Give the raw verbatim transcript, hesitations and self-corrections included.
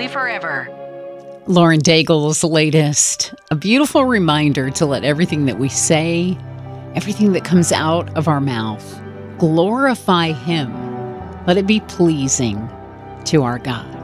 joy forever. Lauren Daigle's latest, a beautiful reminder to let everything that we say, everything that comes out of our mouth, glorify Him. Let it be pleasing to our God.